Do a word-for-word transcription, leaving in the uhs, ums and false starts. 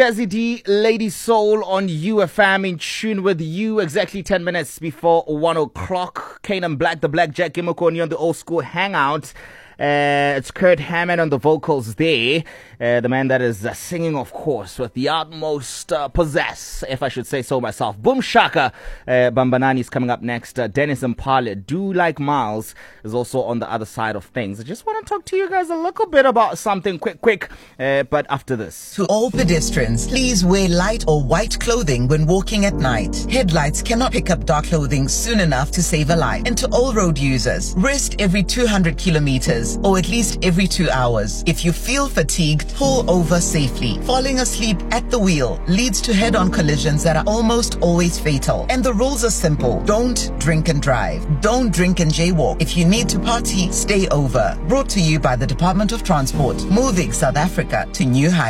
Jazzy D, Lady Soul on U F M, in tune with you exactly ten minutes before one o'clock. Kanan Black, the Blackjack Gimokoni on the Old School Hangout. Uh, it's Kurt Hammond on the vocals there. Uh, the man that is uh, singing, of course, with the utmost uh, possess, if I should say so myself. Boom Shaka. Uh, Bambanani is coming up next. Uh, Dennis Mpale, Do Like Miles, is also on the other side of things. I just want to talk to you guys a little bit about something quick, quick, uh, but after this. To all pedestrians, please wear light or white clothing when walking at night. Headlights cannot pick up dark clothing soon enough to save a life. And to all road users, rest every two hundred kilometers or at least every two hours. If you feel fatigued, pull over safely. Falling asleep at the wheel leads to head-on collisions that are almost always fatal. And the rules are simple. Don't drink and drive. Don't drink and jaywalk. If you need to party, stay over. Brought to you by the Department of Transport, moving South Africa to new heights.